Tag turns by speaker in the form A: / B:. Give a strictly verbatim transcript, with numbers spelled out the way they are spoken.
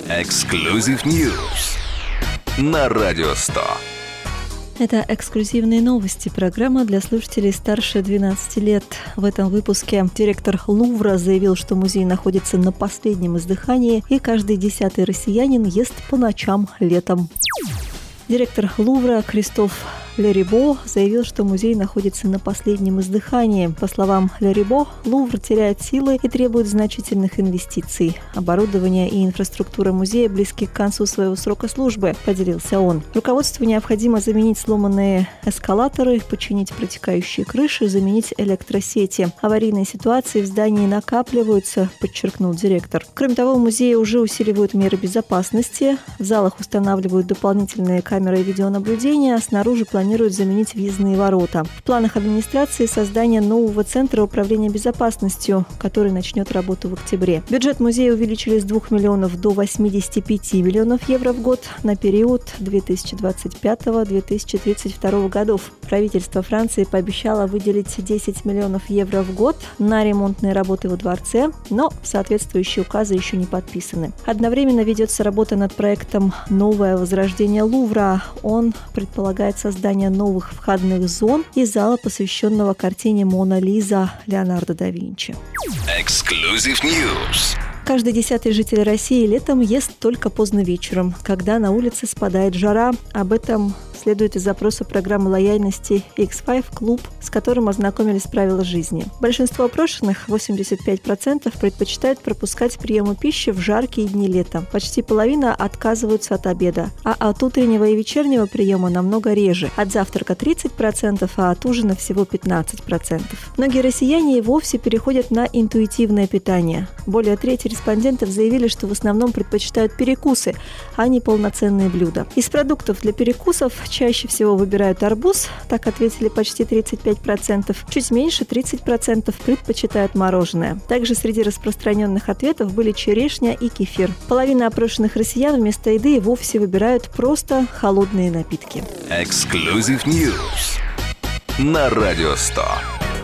A: Exclusive News на Радио сто.
B: Это эксклюзивные новости, программа для слушателей старше двенадцати лет. В этом выпуске директор Лувра заявил, что музей находится на последнем издыхании, и каждый десятый россиянин ест по ночам летом. Директор Лувра Кристоф Лерибо заявил, что музей находится на последнем издыхании. По словам Лерибо, Лувр теряет силы и требует значительных инвестиций. Оборудование и инфраструктура музея близки к концу своего срока службы, поделился он. Руководству необходимо заменить сломанные эскалаторы, починить протекающие крыши, заменить электросети. Аварийные ситуации в здании накапливаются, подчеркнул директор. Кроме того, в музее уже усиливают меры безопасности. В залах устанавливают дополнительные камеры видеонаблюдения, а снаружи планируют планируют заменить въездные ворота. В планах администрации создание нового центра управления безопасностью, который начнет работу в октябре. Бюджет музея увеличили с двух миллионов до восьмидесяти пяти миллионов евро в год на период две тысячи двадцать пятого — две тысячи тридцать второго годов. Правительство Франции пообещало выделить десять миллионов евро в год на ремонтные работы во дворце, но соответствующие указы еще не подписаны. Одновременно ведется работа над проектом «Новое возрождение Лувра». Он предполагает создание новых входных зон и зала, посвященного картине «Мона Лиза» Леонардо да Винчи.
A: Exclusive News.
B: Каждый десятый житель России летом ест только поздно вечером, когда на улице спадает жара. Об этом следует из запроса программы лояльности икс пять Club, с которым ознакомились правила жизни. Большинство опрошенных, восемьдесят пять процентов, предпочитают пропускать приемы пищи в жаркие дни лета. Почти половина отказываются от обеда, а от утреннего и вечернего приема намного реже. От завтрака тридцать процентов, а от ужина всего пятнадцать процентов. Многие россияне и вовсе переходят на интуитивное питание. Более трети респондентов заявили, что в основном предпочитают перекусы, а не полноценные блюда. Из продуктов для перекусов чаще всего выбирают арбуз, так ответили почти тридцать пять процентов. Чуть меньше, тридцать процентов, предпочитают мороженое. Также среди распространенных ответов были черешня и кефир. Половина опрошенных россиян вместо еды и вовсе выбирают просто холодные напитки.
A: Exclusive News на Радио сто.